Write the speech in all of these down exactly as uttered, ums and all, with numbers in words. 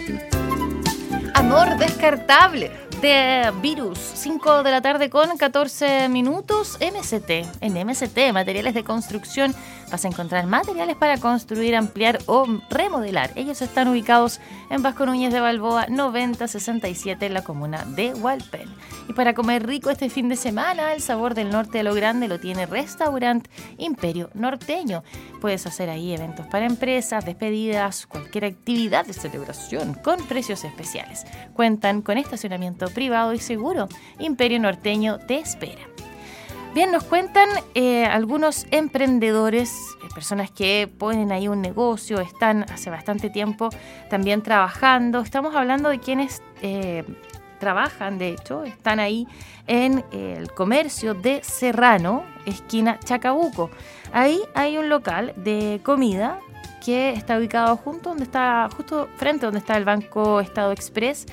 Amor descartable de Virus, cinco de la tarde con catorce minutos. M S T, en M S T, materiales de construcción, vas a encontrar materiales para construir, ampliar o remodelar. Ellos están ubicados en Vasco Núñez de Balboa noventa sesenta y siete en la comuna de Hualpén. Y para comer rico este fin de semana, el sabor del norte de lo grande lo tiene Restaurant Imperio Norteño. Puedes hacer ahí eventos para empresas, despedidas, cualquier actividad de celebración con precios especiales. Cuentan con estacionamiento privado y seguro. Imperio Norteño te espera. Bien, nos cuentan eh, algunos emprendedores, eh, personas que ponen ahí un negocio, están hace bastante tiempo también trabajando. Estamos hablando de quienes eh, trabajan, de hecho, están ahí en eh, el comercio de Serrano, esquina Chacabuco. Ahí hay un local de comida que está ubicado junto donde está, justo frente donde está el Banco Estado Express,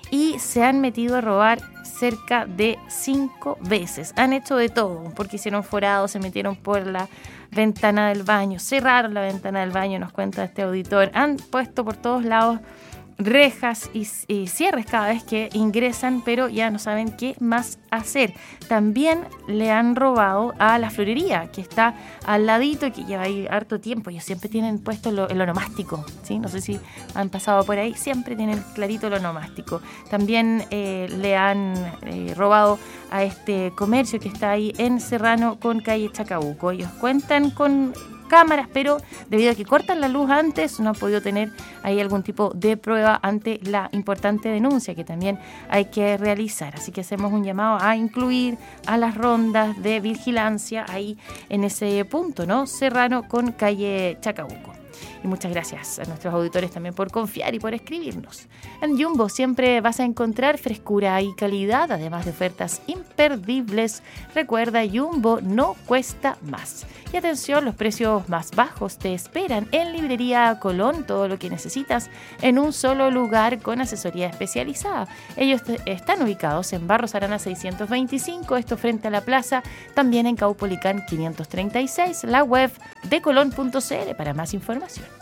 y se han metido a robar cerca de cinco veces. Han hecho de todo, porque hicieron forados, se metieron por la ventana del baño, cerraron la ventana del baño, nos cuenta este auditor. Han puesto por todos lados rejas y, y cierres cada vez que ingresan, pero ya no saben qué más hacer. También le han robado a la florería, que está al ladito y que lleva ahí harto tiempo. Ellos siempre tienen puesto lo, el onomástico, ¿sí? No sé si han pasado por ahí, siempre tienen clarito el onomástico. También eh, le han eh, robado a este comercio que está ahí en Serrano con calle Chacabuco. Ellos cuentan con cámaras, pero debido a que cortan la luz antes, no han podido tener ahí algún tipo de prueba ante la importante denuncia que también hay que realizar. Así que hacemos un llamado a incluir a las rondas de vigilancia ahí en ese punto, ¿no? Serrano con calle Chacabuco. Y muchas gracias a nuestros auditores también por confiar y por escribirnos. En Jumbo siempre vas a encontrar frescura y calidad, además de ofertas imperdibles. Recuerda, Jumbo no cuesta más. Y atención, los precios más bajos te esperan en Librería Colón. Todo lo que necesitas en un solo lugar con asesoría especializada. Ellos te, están ubicados en Barros Arana seiscientos veinticinco, esto frente a la plaza. También en Caupolicán quinientos treinta y seis, la web de colón punto c l para más información.